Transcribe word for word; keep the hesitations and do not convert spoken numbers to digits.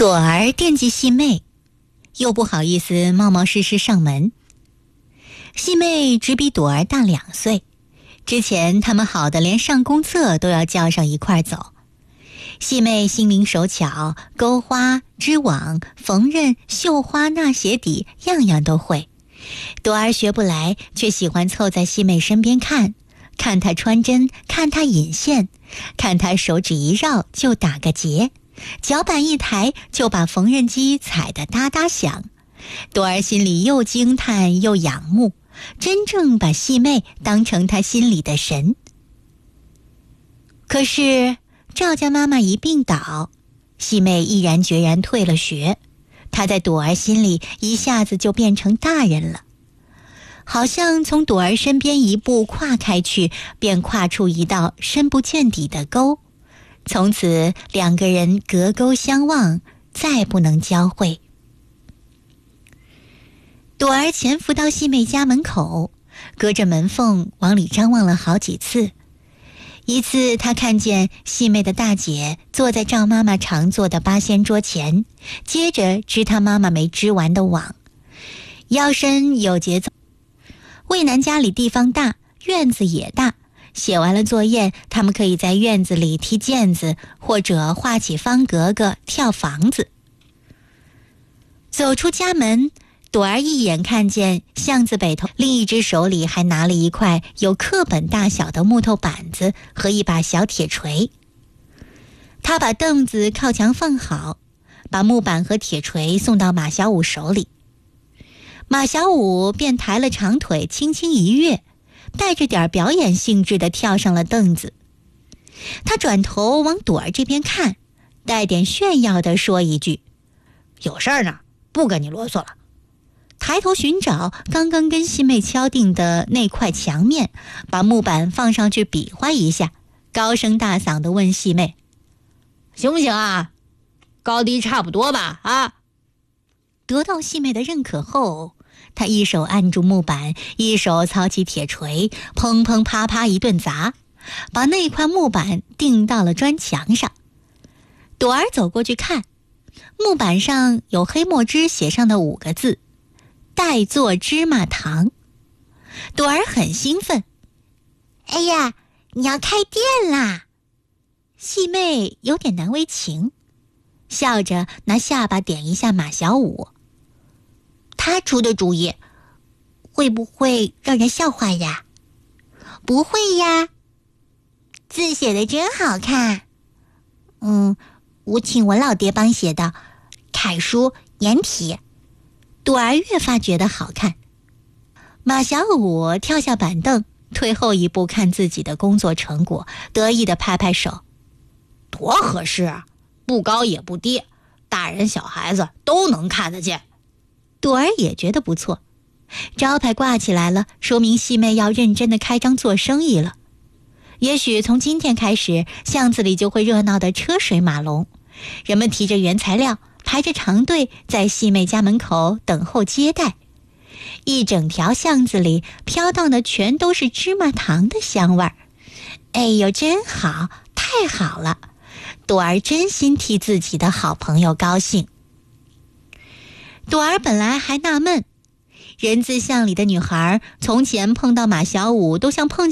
朵儿惦记细妹，又不好意思冒冒失失上门。细妹只比朵儿大两岁，之前他们好的连上公厕都要叫上一块走。细妹心灵手巧，钩花、织网、缝纫、绣花、纳鞋底，样样都会。朵儿学不来，却喜欢凑在细妹身边看，看她穿针，看她引线，看她手指一绕就打个结，脚板一抬就把缝纫机踩得哒哒响。朵儿心里又惊叹又仰慕，真正把细妹当成她心里的神。可是赵家妈妈一病倒，细妹毅然决然退了学。她在朵儿心里一下子就变成大人了，好像从朵儿身边一步跨开去，便跨出一道深不见底的沟，从此两个人隔沟相望，再不能交汇。朵儿潜伏到细妹家门口，隔着门缝往里张望了好几次。一次她看见细妹的大姐坐在赵妈妈常坐的八仙桌前，接着织她妈妈没织完的网，腰身有节奏。渭南家里地方大，院子也大，写完了作业，他们可以在院子里踢毽子，或者画起方格格跳房子。走出家门，朵儿一眼看见巷子北头另一只手里还拿了一块有课本大小的木头板子和一把小铁锤。他把凳子靠墙放好，把木板和铁锤送到马小五手里。马小五便抬了长腿，轻轻一跃，带着点表演性质地跳上了凳子。他转头往朵儿这边看，带点炫耀地说一句：“有事儿呢，不跟你啰嗦了。”抬头寻找刚刚跟细妹敲定的那块墙面，把木板放上去比划一下，高声大嗓地问细妹：“行不行啊？高低差不多吧？啊？”得到细妹的认可后，他一手按住木板，一手操起铁锤，砰砰啪啪一顿砸，把那块木板钉到了砖墙上。朵儿走过去看，木板上有黑墨汁写上的五个字：待做芝麻糖。朵儿很兴奋：“哎呀，你要开店啦！”细妹有点难为情，笑着拿下巴点一下马小五：“他出的主意，会不会让人笑话呀？”“不会呀。”“字写的真好看。”“嗯，我请我老爹帮写的，楷书颜体。”朵儿越发觉得好看。马小五跳下板凳，退后一步看自己的工作成果，得意地拍拍手：“多合适啊，不高也不低，大人小孩子都能看得见。”朵儿也觉得不错，招牌挂起来了，说明细妹要认真地开张做生意了。也许从今天开始，巷子里就会热闹得车水马龙，人们提着原材料，排着长队在细妹家门口等候接待。一整条巷子里飘荡的全都是芝麻糖的香味儿。哎呦，真好，太好了！朵儿真心替自己的好朋友高兴。朵儿本来还纳闷，人字巷里的女孩从前碰到马小五都像碰